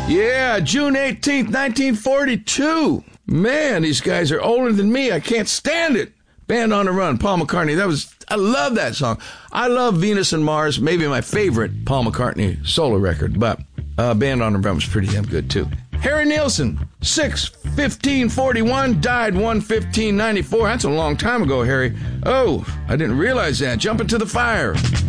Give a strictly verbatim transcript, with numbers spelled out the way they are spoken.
Yeah, June eighteenth, nineteen forty-two. Man, these guys are older than me. I can't stand it. Band on the Run, Paul McCartney. That was, I love that song. I love Venus and Mars, maybe my favorite Paul McCartney solo record, but uh, Band on the Run was pretty damn good too. Harry Nilsson, six fifteen forty-one, died one fifteen ninety-four. That's a long time ago, Harry. Oh, I didn't realize that. Jump into the fire.